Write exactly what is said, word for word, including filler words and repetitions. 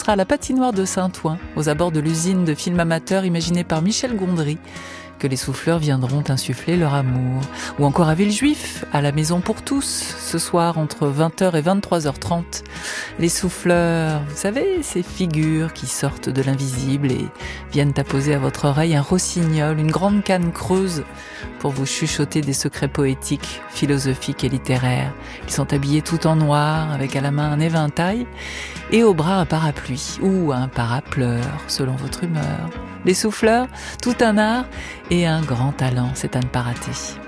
sera à la patinoire de Saint-Ouen, aux abords de l'usine de films amateurs imaginée par Michel Gondry, que les souffleurs viendront insuffler leur amour. Ou encore à Villejuif, à la Maison pour tous, ce soir entre vingt heures et vingt-trois heures trente. Les souffleurs, vous savez, ces figures qui sortent de l'invisible et viennent apposer à votre oreille un rossignol, une grande canne creuse, pour vous chuchoter des secrets poétiques, philosophiques et littéraires. Ils sont habillés tout en noir, avec à la main un éventail et au bras un parapluie ou un parapleur, selon votre humeur. Les souffleurs, tout un art et un grand talent, c'est à ne pas rater.